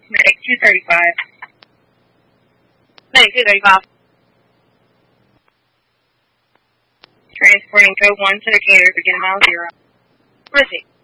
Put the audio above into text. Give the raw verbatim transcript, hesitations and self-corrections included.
Medic two thirty-five. Medic two thirty-five. Transporting code one to Decatur, begin mile zero. Proceed.